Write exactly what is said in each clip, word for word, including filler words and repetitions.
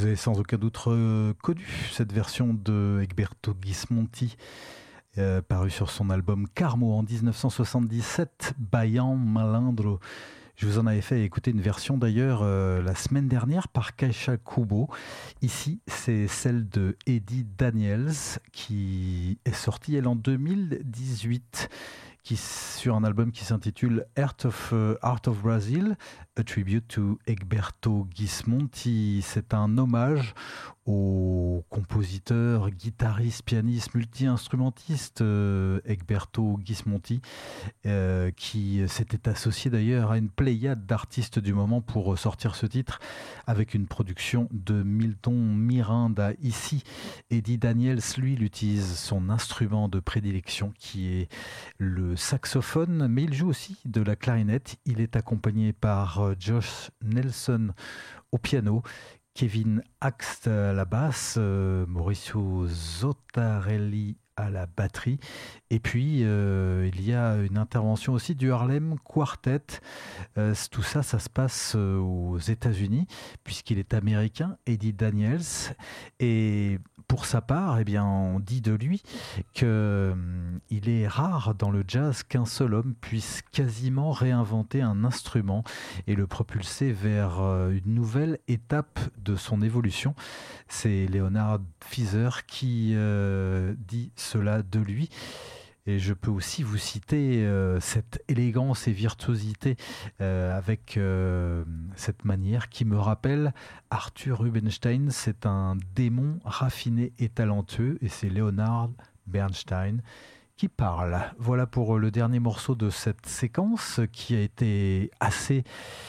Vous avez sans aucun doute reconnu cette version de Egberto Gismonti, euh, paru sur son album Carmo en dix-neuf cent soixante-dix-sept, Bayan Malandro. Je vous en avais fait écouter une version d'ailleurs euh, la semaine dernière par Kaisha Kubo. Ici, c'est celle de Eddie Daniels qui est sortie elle en deux mille dix-huit. Qui, sur un album qui s'intitule Art of, uh, Art of Brazil, A Tribute to Egberto Gismonti. C'est un hommage au compositeur, guitariste, pianiste, multi-instrumentiste euh, Egberto Gismonti, euh, qui s'était associé d'ailleurs à une pléiade d'artistes du moment pour sortir ce titre avec une production de Milton Miranda. Ici, Eddie Daniels, lui, il utilise son instrument de prédilection qui est le saxophone, mais il joue aussi de la clarinette. Il est accompagné par Josh Nelson au piano, Kevin Axt à la basse, euh, Mauricio Zottarelli à la batterie, et puis euh, il y a une intervention aussi du Harlem Quartet. Euh, tout ça, ça se passe euh, aux États-Unis, puisqu'il est américain, Eddie Daniels, et pour sa part, eh bien, on dit de lui qu'il euh, est rare dans le jazz qu'un seul homme puisse quasiment réinventer un instrument et le propulser vers euh, une nouvelle étape de son évolution. C'est Leonard Feather qui euh, dit cela de lui. Et je peux aussi vous citer euh, cette élégance et virtuosité euh, avec euh, cette manière qui me rappelle Arthur Rubinstein. C'est un démon raffiné et talentueux, et c'est Leonard Bernstein qui parle. Voilà pour le dernier morceau de cette séquence qui a été assez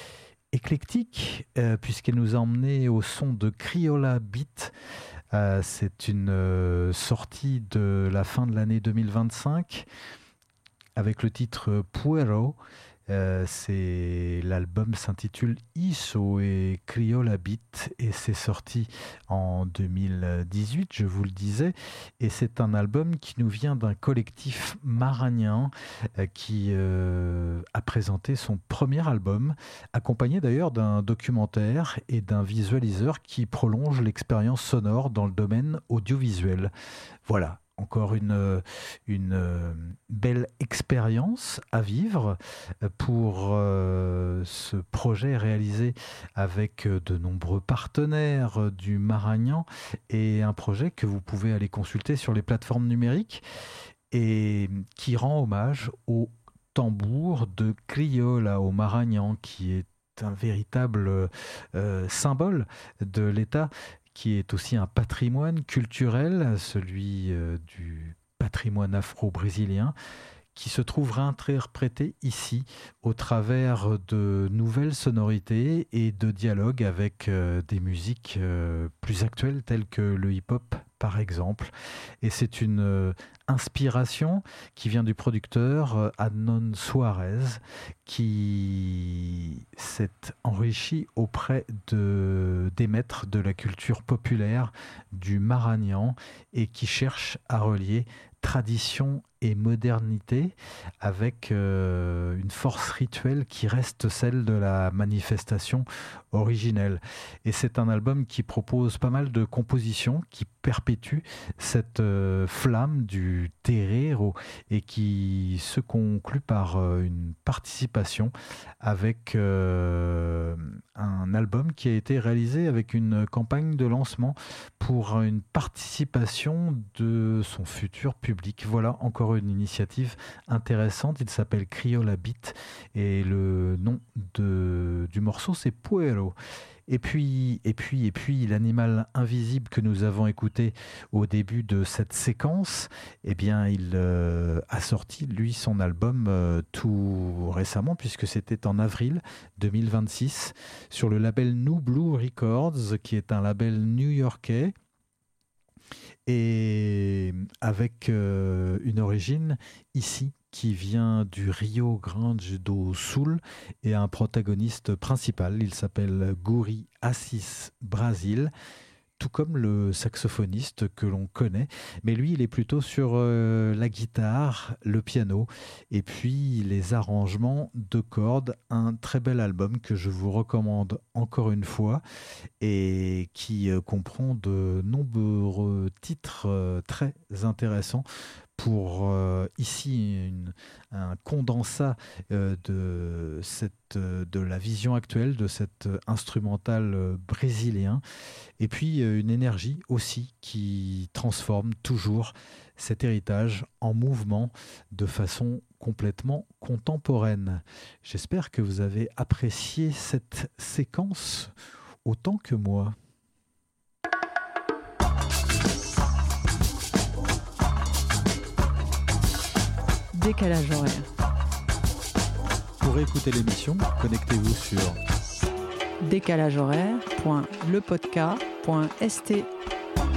éclectique euh, puisqu'elle nous a emmené au son de Criolla Beat. Euh, c'est une euh, sortie de la fin de l'année deux mille vingt-cinq avec le titre Puero. Euh, c'est, l'album s'intitule Isso et Criolla Beat et c'est sorti en deux mille dix-huit, je vous le disais, et c'est un album qui nous vient d'un collectif maranien euh, qui euh, a présenté son premier album, accompagné d'ailleurs d'un documentaire et d'un visualiseur qui prolonge l'expérience sonore dans le domaine audiovisuel. Voilà. Encore une, une belle expérience à vivre pour euh, ce projet réalisé avec de nombreux partenaires du Maragnan et un projet que vous pouvez aller consulter sur les plateformes numériques et qui rend hommage au tambour de Criolla au Maragnan qui est un véritable euh, symbole de l'État, qui est aussi un patrimoine culturel, celui euh, du patrimoine afro-brésilien, qui se trouve réinterprété ici au travers de nouvelles sonorités et de dialogues avec euh, des musiques euh, plus actuelles telles que le hip-hop par exemple. Et c'est une euh, inspiration qui vient du producteur euh, Adnon Suarez qui s'est enrichi auprès de, des maîtres de la culture populaire du Maragnan et qui cherche à relier tradition et modernité avec euh, une force rituelle qui reste celle de la manifestation originelle. Et c'est un album qui propose pas mal de compositions qui perpétuent cette euh, flamme du terreiro et qui se conclut par euh, une participation avec euh, un album qui a été réalisé avec une campagne de lancement pour une participation de son futur public. Voilà encore une initiative intéressante. Il s'appelle Criolla Beat et le nom de, du morceau c'est Puero. Et puis, et puis, et puis, l'animal invisible que nous avons écouté au début de cette séquence, eh bien, il euh, a sorti, lui, son album euh, tout récemment, puisque c'était en avril deux mille vingt-six, sur le label New Blue Records, qui est un label new-yorkais, et avec euh, une origine ici, qui vient du Rio Grande do Sul et un protagoniste principal. Il s'appelle Guri Assis Brasil. tout comme le saxophoniste que l'on connaît. Mais lui, il est plutôt sur euh, la guitare, le piano et puis les arrangements de cordes. Un très bel album que je vous recommande encore une fois et qui euh, comprend de nombreux titres euh, très intéressants. Pour euh, ici une, un condensat euh, de, cette, euh, de la vision actuelle de cet instrumental euh, brésilien et puis euh, une énergie aussi qui transforme toujours cet héritage en mouvement de façon complètement contemporaine. J'espère que vous avez apprécié cette séquence autant que moi. Décalage horaire. Pour écouter l'émission, connectez-vous sur décalage horaire point le podcast point s t.